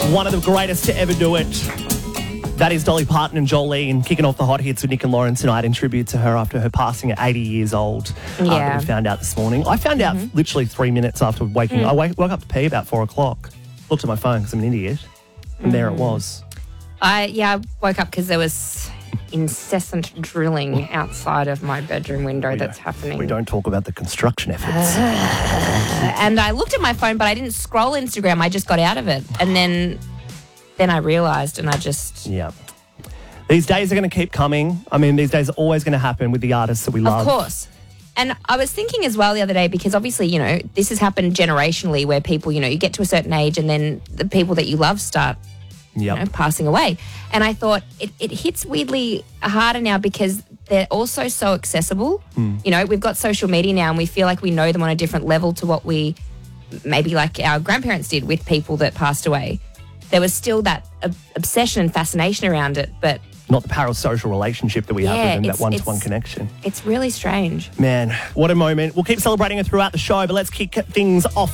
One of the greatest to ever do it. That is Dolly Parton and Jolene kicking off the hot hits with Nick and Lauren tonight in tribute to her after her passing at 80 years old. Yeah. That we found out this morning. I found out literally 3 minutes after waking up. I woke up to pee about 4 o'clock. Looked at my phone because I'm an idiot. And there it was. I woke up because there was incessant drilling outside of my bedroom window that's happening. We don't talk about the construction efforts. And I looked at my phone, but I didn't scroll Instagram. I just got out of it. And then I realised and I just... Yeah. These days are going to keep coming. I mean, these days are always going to happen with the artists that we love. Of course. And I was thinking as well the other day, because obviously, you know, this has happened generationally where people, you know, you get to a certain age and then the people that you love start passing away. And I thought it hits weirdly harder now because they're also so accessible. You know, we've got social media now and we feel like we know them on a different level to what we maybe like our grandparents did with people that passed away. There was still that obsession and fascination around it, but... Not the parasocial relationship that we have with them, that one-to-one connection. It's really strange. Man, what a moment. We'll keep celebrating it throughout the show, but let's kick things off